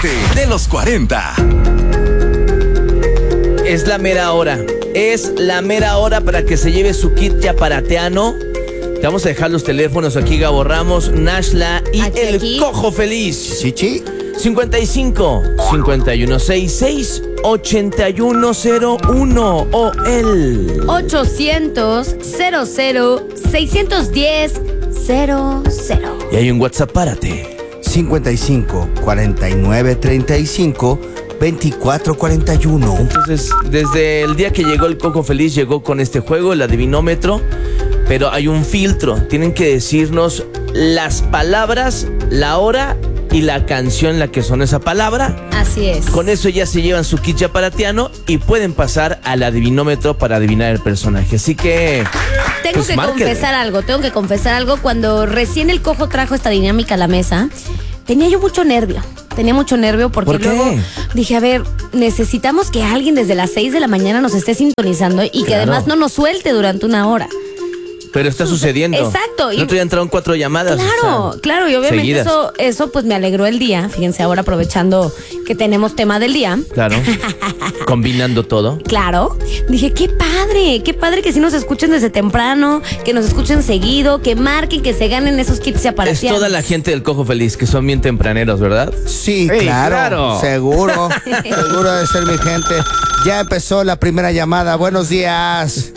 parte de los 40. Es la mera hora. Es la mera hora para que se lleve su kit yaparatiano. Te vamos a dejar los teléfonos aquí, Gabo Ramos, Nashla y el Cojo Feliz. Chichi. 55 5166 8101 o el 800 00 610 00. Y hay un WhatsApp, párate. 55 49 35 24 41. Entonces, desde el día que llegó el Cojo Feliz, llegó con este juego, el adivinómetro. Pero hay un filtro. Tienen que decirnos las palabras, la hora y la canción en la que son esa palabra. Así es. Con eso ya se llevan su kit yaparatiano y pueden pasar al adivinómetro para adivinar el personaje. Así que... Tengo pues, que márquenle. confesar algo. Cuando recién el Cojo trajo esta dinámica a la mesa, tenía mucho nervio porque ¿Por qué? luego dije, a ver, necesitamos que alguien desde las 6 de la mañana nos esté sintonizando y que Claro. además no nos suelte durante una hora. Pero está sucediendo. Exacto. El otro día entraron 4 llamadas. Claro, y obviamente seguidas. eso pues me alegró el día. Fíjense, ahora aprovechando que tenemos tema del día. Claro. Combinando todo. Claro, dije, qué padre que sí nos escuchen desde temprano, que nos escuchen seguido, que marquen, que se ganen esos kits Es yaparatianos. toda la gente del Cojo Feliz, que son bien tempraneros, ¿verdad? Sí, Ey, claro, claro. Seguro de ser mi gente. Ya empezó la primera llamada. Buenos días.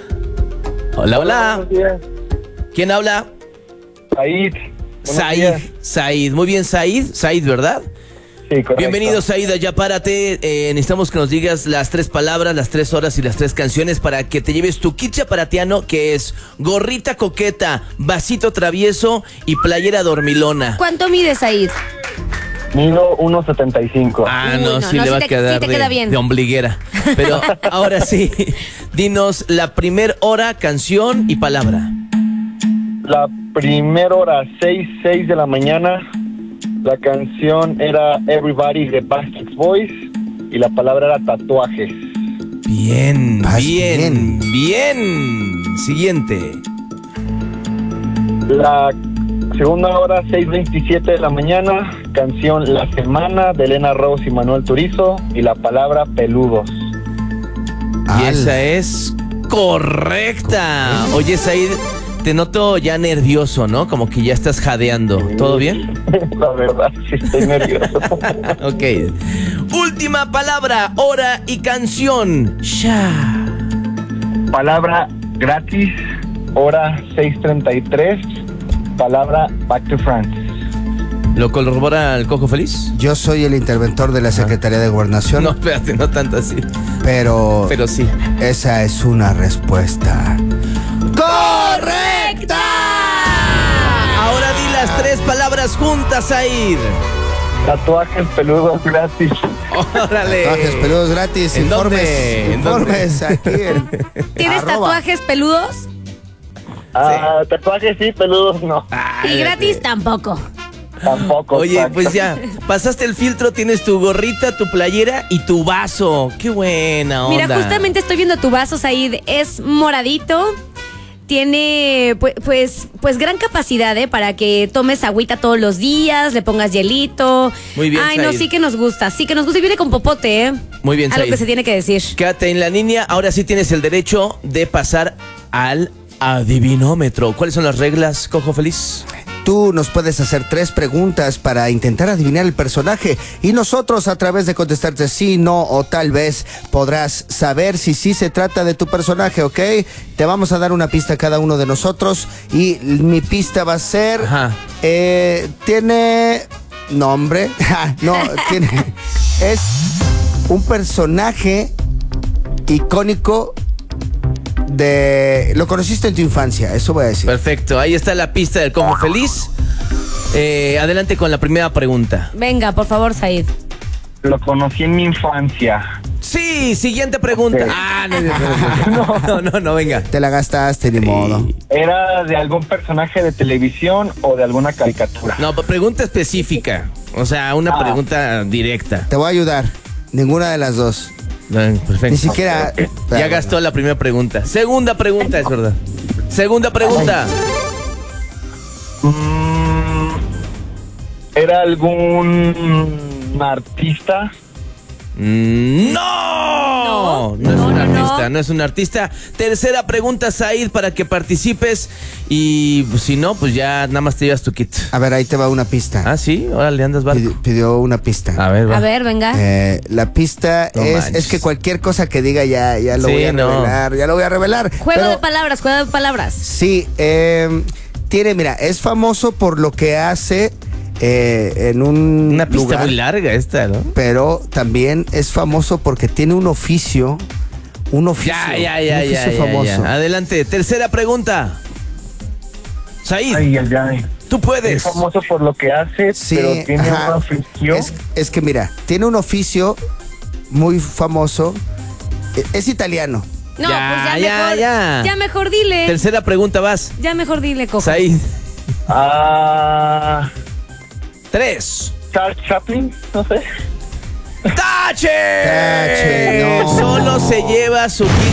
Hola, hola. Buenos días. ¿Quién habla? Said. Buenos Said. días. Said. Muy bien, Said. Said, ¿verdad? Sí, correcto. Bienvenido, Said, ya párate. Necesitamos que nos digas las 3 palabras, las 3 horas y las 3 canciones para que te lleves tu kit yaparatiano, que es gorrita coqueta, vasito travieso y playera dormilona. ¿Cuánto mides, Said? Mido 1.75. Ah, Uy, no, no, sí no, le sí va te- a quedar sí te queda bien. de ombliguera. Pero ahora sí, dinos la primer hora, canción y palabra. La primera hora, 6 de la mañana. La canción era Everybody de Backstreet Boys y la palabra era tatuajes. Bien, Vas bien, bien. Siguiente. La segunda hora, 6:27 de la mañana. Canción La Semana de Elena Rose y Manuel Turizo y la palabra peludos. Y esa es correcta. Oye, Said, te noto ya nervioso, ¿no? Como que ya estás jadeando. ¿Todo bien? La verdad, sí estoy nervioso. Ok. Última palabra, hora y canción. Ya. Palabra gratis, hora 6:33. Palabra Back to France. ¿Lo corrobora el Cojo Feliz? Yo soy el interventor de la Secretaría de Gobernación, No, espérate, no tanto así. pero sí. esa es una respuesta correcta. Ahora di las 3 palabras juntas, Said. Tatuajes peludos gratis. Órale. Tatuajes peludos gratis. ¿En Informes. dónde? ¿En Informes aquí en ¿Tienes @ tatuajes peludos? Tatuajes sí, peludos no. Y gratis tampoco. Tampoco. Oye, exacto. pues ya, pasaste el filtro, tienes tu gorrita, tu playera y tu vaso. ¡Qué buena onda! Mira, justamente estoy viendo tu vaso, Said. Es moradito. Tiene, pues gran capacidad, para que tomes agüita todos los días, le pongas hielito. Muy bien, Ay, no, Said. sí que nos gusta. Y viene con popote, ¿eh? Muy bien, Algo Said. que se tiene que decir. Quédate en la línea, ahora sí tienes el derecho de pasar al adivinómetro. ¿Cuáles son las reglas, Cojo Feliz? Tú nos puedes hacer 3 preguntas para intentar adivinar el personaje y nosotros, a través de contestarte sí, no o tal vez, podrás saber si sí se trata de tu personaje, ¿ok? Te vamos a dar una pista a cada uno de nosotros y mi pista va a ser... Ajá. Tiene nombre. No, tiene... Es un personaje icónico lo conociste en tu infancia, eso voy a decir. Perfecto, ahí está la pista del Cojo Feliz. Adelante con la primera pregunta. Venga, por favor, Said. Lo conocí en mi infancia. Sí, siguiente pregunta. Ok. Ah, no, venga. Te la gastaste, ni modo. ¿Era de algún personaje de televisión o de alguna caricatura? No, pregunta específica. O sea, una pregunta directa. Te voy a ayudar. Ninguna de las dos. Perfecto. Ni siquiera... Ya gastó la primera pregunta. Segunda pregunta, es verdad. Segunda pregunta. ¿Era algún ¿Un artista? ¡No! No es un artista, no es un artista. Tercera pregunta, Said, para que participes. Y pues, si no, pues ya nada más te llevas tu kit. A ver, ahí te va una pista. Ah, sí, órale, andas barco. Pidió una pista. A ver, va. A ver, venga. La pista No es manches. que cualquier cosa que diga ya lo Sí, voy a no. revelar, ya lo voy a revelar. Juego Pero de palabras, juego de palabras. sí, mira, es famoso por lo que hace en un Una pista lugar, muy larga esta, ¿no? pero también es famoso porque tiene un oficio. Un oficio famoso. Adelante, tercera pregunta. Said, Ay, ay, ay. tú puedes. Es famoso por lo que hace, Sí, pero tiene ajá. una afición. Es que mira, tiene un oficio muy famoso. Es italiano. No, Ya, pues ya, mejor, ya. ya mejor dile. Tercera pregunta, vas. Ya mejor dile, Coco. Said. Ah, 3. Charles Chaplin, no sé. ¡Tache! Tache, no. Solo se lleva su kit